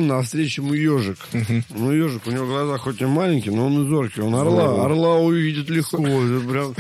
навстречу ему ежик. Ну, ежик, у него глаза хоть и маленькие, но он и зоркий. Он орла увидит легко. Прям...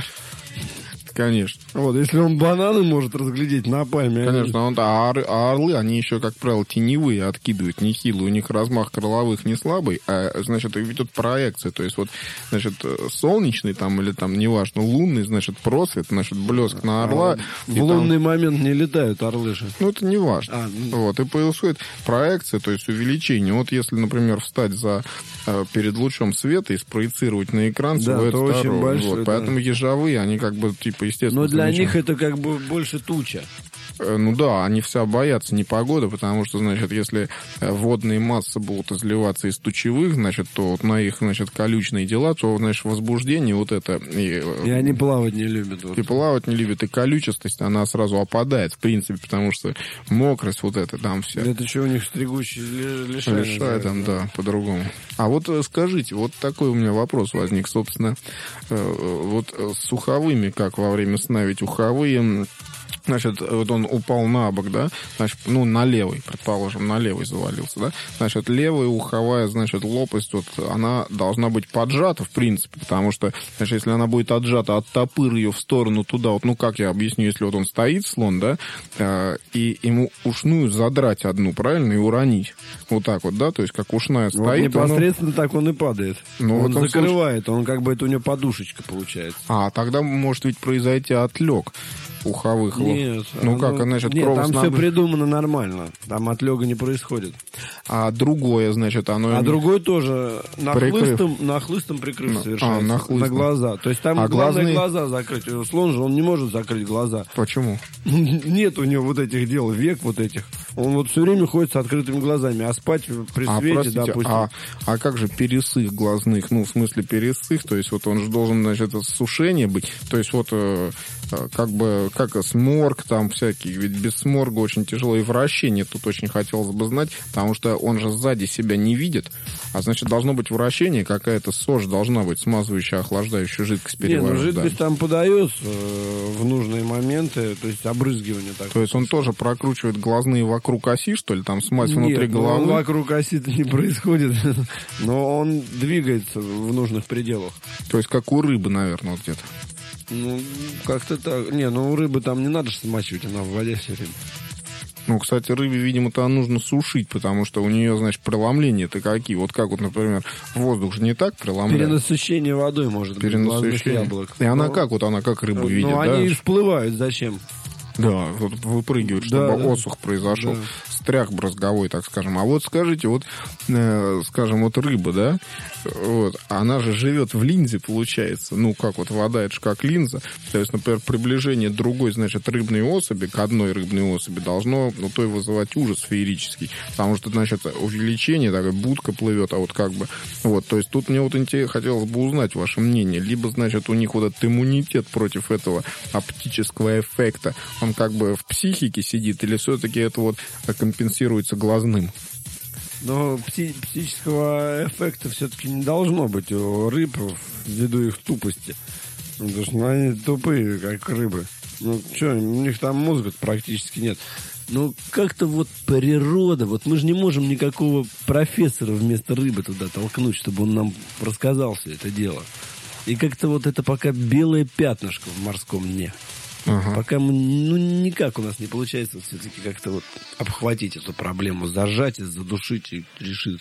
Конечно. Вот, если он бананы может разглядеть на пальме. Конечно, а орлы, они еще, как правило, теневые откидывают нехило. У них размах крыловых не слабый, а, значит, идет проекция. То есть, вот, значит, солнечный там или там, неважно, лунный, значит, просвет, значит, блеск на орла. В лунный момент не летают орлы же. Ну, это не важно. Вот, и происходит проекция, то есть увеличение. Вот если, например, встать перед лучом света и спроецировать на экран свой очень большой, вот, поэтому ежовые, они как бы, типа, естественно... Но для них это как бы больше туча. Ну да, они вся боятся непогоды, потому что, значит, если водные массы будут изливаться из тучевых, значит, то вот на их, значит, колючные дела, то, значит, возбуждение вот это... И они плавать не любят. Вот. И плавать не любят, и колючесть, она сразу опадает, в принципе, потому что мокрость вот эта там вся. Это что у них стригущий лишай? Лишай там, да, по-другому. А вот скажите, вот такой у меня вопрос возник, собственно, вот с суховыми, как во время сна, ведь уховые... Значит, вот он упал на бок, да, значит, ну, на левый, предположим, на левый завалился, да, значит, левая уховая, значит, лопасть, вот, она должна быть поджата, в принципе, потому что, значит, если она будет отжата, оттопыр ее в сторону туда, вот, ну, как я объясню, если вот он стоит, слон, да, и ему ушную задрать одну, правильно, и уронить, вот так вот, да, то есть, как ушная вот стоит. непосредственно так он и падает. Ну, он закрывает, он как бы, это у него подушечка получается. А, тогда может ведь произойти отлег уховых лоп. Нет, ну как, значит, нет, там все придумано нормально. Там отлега не происходит. А другое, значит, оно... А другой тоже нахлыстом прикрыв совершается. На глаза. То есть там главное глаза закрыть. Слон же, он не может закрыть глаза. Почему? Нет у него вот этих дел, век вот этих. Он вот все время ходит с открытыми глазами, а спать при свете, простите, допустим. А как же пересых глазных? Ну, в смысле пересых, то есть вот он же должен, значит, сушение быть. То есть вот как бы, как сморг там всякий, ведь без сморга очень тяжело, и вращение тут очень хотелось бы знать, потому что он же сзади себя не видит, а значит, должно быть вращение, какая-то сожь должна быть, смазывающая, охлаждающая жидкость переваривать. Не, ну жидкость там подается в нужные моменты, то есть обрызгивание такое. То есть он тоже прокручивает глазные вокруг оси, что ли, там смазь внутри головы? Нет, вокруг оси-то не происходит, но он двигается в нужных пределах. То есть как у рыбы, наверное, вот где-то. Ну, как-то так. Не, ну у рыбы там не надо смачивать, она в воде все время. Ну, кстати, рыбе, видимо-то нужно сушить, потому что у нее, значит, преломления-то какие. Вот как вот, например, воздух же не так преломляет. Перенасыщение водой, может быть, глазных яблок. И она как, вот она как рыбу видит, да? Ну, они всплывают, зачем? Да, вот выпрыгивают, чтобы осух произошел. Да. Стрях брызговой, так скажем. А вот скажите, вот, скажем, вот рыба, да, вот, она же живет в линзе, получается. Ну, как вот вода, это же как линза. То есть, например, приближение другой, значит, рыбной особи к одной рыбной особи должно, ну, то и вызывать ужас феерический. Потому что, значит, увеличение, такая будка плывет, а вот как бы, вот, то есть тут мне вот хотелось бы узнать ваше мнение. Либо, значит, у них вот этот иммунитет против этого оптического эффекта, он как бы в психике сидит, или все-таки это вот компенсируется глазным? Но психического эффекта все-таки не должно быть у рыб ввиду их тупости. Потому что они тупые, как рыбы. Ну, что, у них там мозга практически нет. Ну, как-то вот природа, вот мы же не можем никакого профессора вместо рыбы туда толкнуть, чтобы он нам рассказал все это дело. И как-то вот это пока белое пятнышко в морском дне. Ага. Пока мы, ну, никак у нас не получается все-таки как-то вот обхватить эту проблему, зажать и задушить и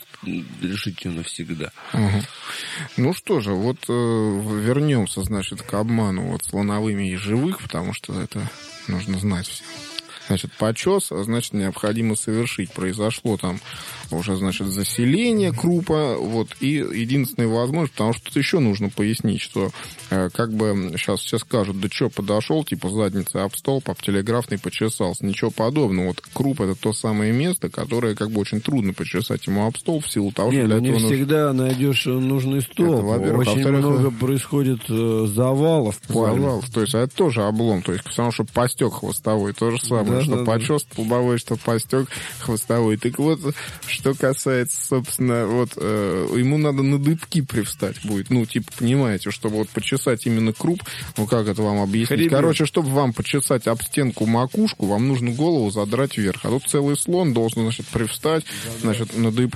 решить ее навсегда. Ага. Ну что же, вот вернемся, значит, к обману вот слоновыми ежевых, потому что это нужно знать все. Значит, почес, значит, необходимо совершить. Произошло там уже, значит, заселение крупа, вот, и единственная возможность, потому что тут еще нужно пояснить, что как бы сейчас все скажут, да что, подошел, типа, задницей об столб, об телеграфный почесался, ничего подобного. Вот круп — это то самое место, которое как бы очень трудно почесать ему об столб в силу того, что для этого... Не всегда найдешь нужный столб. Очень много происходит завалов. Завалов, то есть это тоже облом, то есть все равно, что постек хвостовой, то же самое, что почес столбовой, что постек хвостовой. Так вот, что касается, собственно, вот ему надо на дыбки привстать будет. Ну, типа, понимаете, чтобы вот почесать именно круп, ну, как это вам объяснить? Короче, чтобы вам почесать об стенку макушку, вам нужно голову задрать вверх. А тут целый слон должен, значит, привстать, значит, на дыбки.